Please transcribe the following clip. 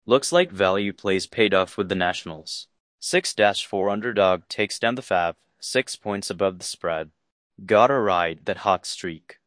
Looks like value plays paid off with the Nationals. 6-4 underdog takes down the Fav, 6 points above the spread. Gotta ride that hot streak.